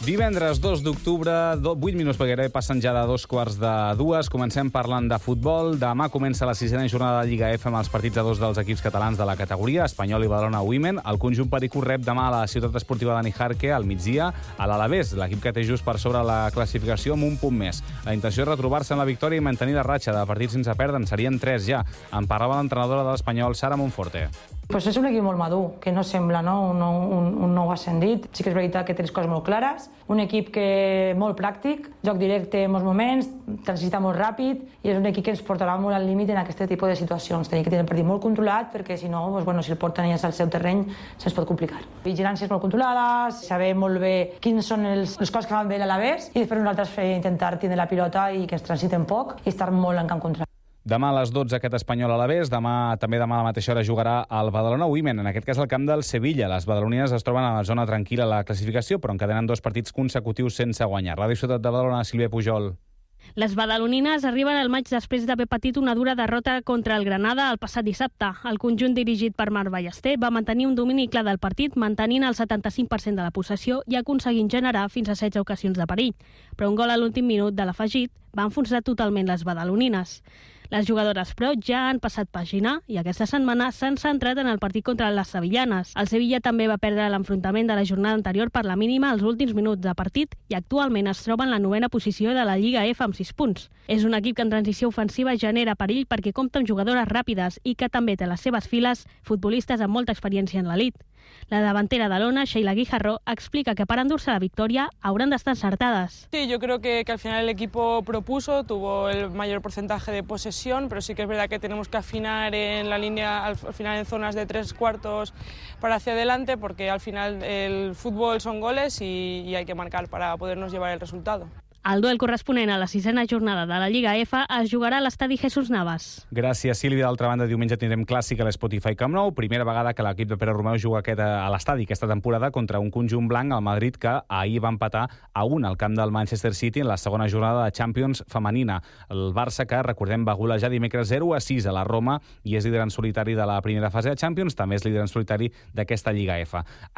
Divendres 2 d'octubre, 8 minuts perquè gairebé passen ja de 2:45. Comencem parlant de futbol. Demà comença la 6a jornada de Lliga F amb els partits de dos dels equips catalans de la categoria, Espanyol i Badalona Women. El conjunt pericú rep demà a la ciutat esportiva de Nijarque al migdia a l'Alavés, l'equip que té just per sobre la classificació amb un punt més. La intenció és retrobar-se en la victòria i mantenir la ratxa de partits sense perdre. En serien 3 ja. En parlava l'entrenadora de l'Espanyol, Sara Monforte. Pues és un equip molt madur, que no sembla un nou ascendit. Sí que és veritat que té les coses molt clares. Un equip que molt pràctic, joc directe en molts moments, transita molt ràpid i és un equip que ens portarà molt al límit en aquest tipus de situacions. Tenim que tenir el partit molt controlat perquè si no, si el porten ells al seu terreny se'ns pot complicar. Vigilàncies molt controlades, saber molt bé quins són les coses que van bé a l'Alavés i després nosaltres intentar tindre la pilota i que ens transiten poc i estar molt en camp contrari. Demà a les 12 aquest Espanyol a l'Alavés, també demà a la mateixa hora jugarà el Badalona Women, en aquest cas al camp del Sevilla. Les badalonines es troben a la zona tranquil·la a la classificació, però encadenen 2 partits consecutius sense guanyar. Ràdio Ciutat de Badalona, Sílvia Pujol. Les badalonines arriben al maig després d'haver patit una dura derrota contra el Granada el passat dissabte. El conjunt dirigit per Marc Ballester va mantenir un domini clar del partit, mantenint el 75% de la possessió i aconseguint generar fins a 16 ocasions de perill. Però un gol a l'últim minut de l'afegit va enfonsar totalment les badalonines. Les jugadores, però, ja han passat pàgina i aquesta setmana s'han centrat en el partit contra les sevillanes. El Sevilla també va perdre l'enfrontament de la jornada anterior per la mínima als últims minuts de partit i actualment es troba en la 9a posició de la Lliga F amb 6 punts. És un equip que en transició ofensiva genera perill perquè compta amb jugadores ràpides i que també té a les seves files futbolistes amb molta experiència en l'elit. La davantera de l'Ona, Sheila Guijarro, explica que para endur-se la victoria haurán de estar ensartadas. Sí, yo creo que al final el equipo propuso, tuvo el mayor porcentaje de posesión, pero sí que es verdad que tenemos que afinar en la línea, al final en zonas de 3/4 para hacia adelante, porque al final el fútbol son goles y hay que marcar para podernos llevar el resultado. El duel corresponent a la 6a jornada de la Lliga F es jugarà a l'estadi Jesús Navas. Gràcies, Sílvia. D'altra banda, diumenge tindrem clàssic a l'Spotify Camp Nou. Primera vegada que l'equip de Pere Romeu juga a l'estadi aquesta temporada contra un conjunt blanc, el Madrid, que ahir va empatar a 1 al camp del Manchester City en la segona jornada de Champions femenina. El Barça, que, recordem, va golejar dimecres 0-6 a la Roma i és líder en solitari de la primera fase de Champions, també és líder en solitari d'aquesta Lliga F.